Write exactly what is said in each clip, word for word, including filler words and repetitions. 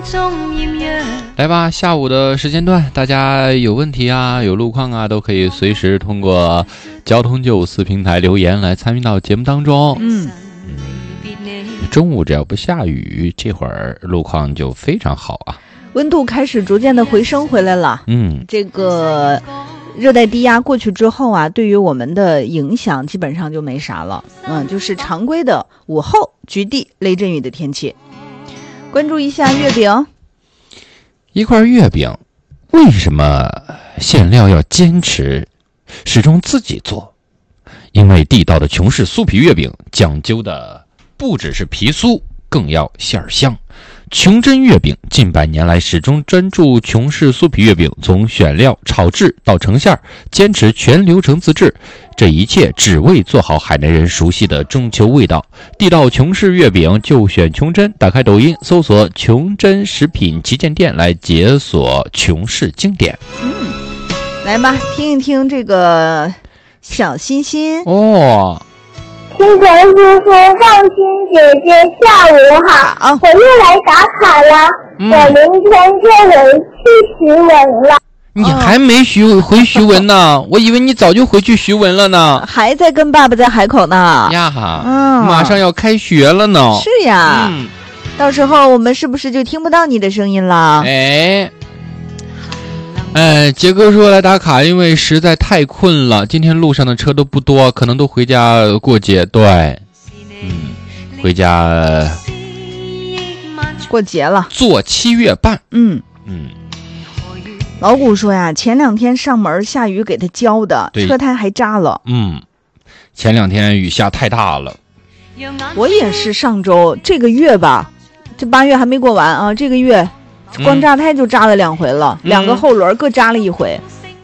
来吧，下午的时间段，大家有问题啊，有路况啊，都可以随时通过交通九五四平台留言来参与到节目当中。 嗯嗯，中午只要不下雨，这会儿路况就非常好啊。 温度开始逐渐的回升回来了。 嗯， 这个热带低压过去之后啊，对于我们的影响基本上就没啥了。嗯，就是常规的午后局地雷阵雨的天气。关注一下月饼。 一块月饼，为什么馅料要坚持始终自己做？因为地道的琼氏酥皮月饼讲究的不只是皮酥，更要馅儿香。琼珍月饼近百年来始终专注琼氏酥皮月饼，从选料、炒制到成馅，坚持全流程自制，这一切只为做好海南人熟悉的中秋味道。地道琼氏月饼就选琼珍，打开抖音搜索琼珍食品旗舰店来解锁琼氏经典。 嗯，来吧，听一听这个小欣欣哦。 清晨叔叔、放心姐姐，下午好！我又来打卡了，嗯、我明天就回去徐闻了。 你还没徐回徐闻呢？我以为你早就回去徐闻了呢。 还在跟爸爸在海口呢。 呀哈，嗯，马上要开学了呢。 是呀，嗯，到时候我们是不是就听不到你的声音了？ 哎。哎，杰哥说来打卡，因为实在太困了，今天路上的车都不多，可能都回家过节。对，嗯，回家过节了， 做七月半。 嗯嗯。老谷说呀，前两天上门下雨给他浇的，车胎还扎了。 嗯，前两天雨下太大了。 我也是上周这个月吧，这八月还没过完啊，这个月。光扎胎就扎了两回了，嗯、两个后轮各扎了一回。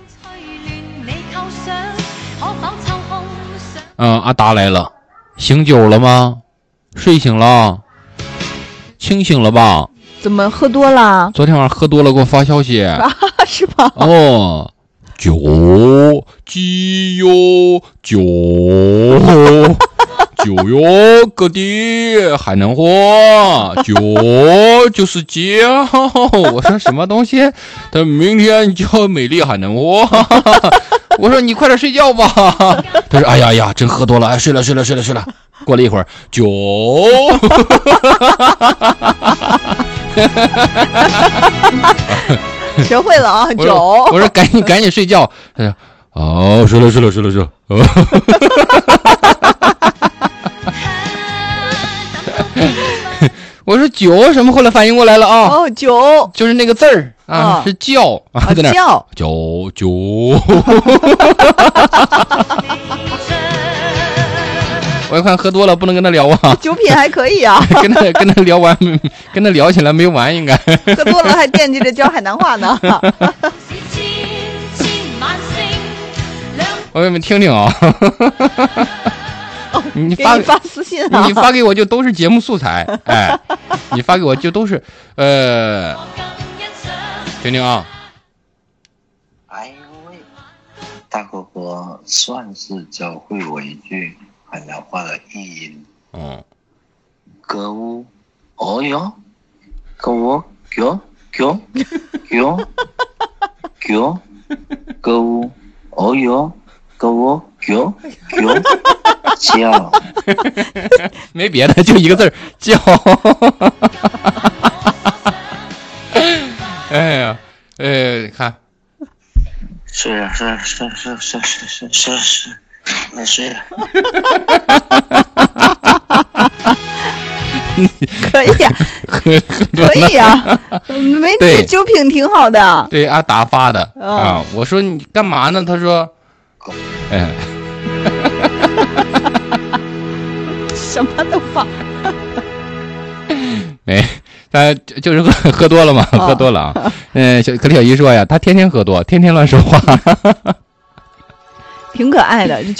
嗯，阿达来了，醒酒了吗？睡醒了？清醒了吧？ 怎么喝多了？ 昨天晚上喝多了，给我发消息。 啊，是吗？ 哦，酒鸡哟酒。酒哟，哥弟，海南话，酒就是酒。我说什么东西？他说明天教美丽海南话。我说你快点睡觉吧。他说哎呀呀，真喝多了，哎，睡了睡了睡了睡了。过了一会儿，酒。 学会了啊，酒。 我说赶紧赶紧睡觉。他说哦，睡了睡了睡了睡了。我说酒什么？后来反应过来了啊！ 哦，酒就是那个字儿啊，哦、是叫啊，在那叫酒酒。我一看喝多了，不能跟他聊啊。 酒品还可以啊， 跟他跟他聊完，跟他聊起来没完，应该。 喝多了还惦记着教海南话呢。 我给你们听听啊。 哦、 你发你发私信啊！ 你发给我就都是节目素材，哎，你发给我就都是呃，听听啊。 哎呦喂，大哥哥算是教会我一句海南话的译音。 嗯。 歌舞，哦哟，歌舞，叫叫叫叫，歌舞，哦哟，歌舞，叫叫。叫， 没别的，就一个字儿叫。哎呀，哎，看， 睡了，睡了，睡了，睡了，睡了，睡了，睡了，睡了，没睡了。 可以呀、啊，可以呀、啊，没这酒品挺好的。 对，阿达发的、哦、啊，我说你干嘛呢？他说，哎。 什么都放， 没，他就是喝喝多了嘛，哦、喝多了啊。嗯，小可丽小姨说呀，他天天喝多，天天乱说话， 挺可爱的。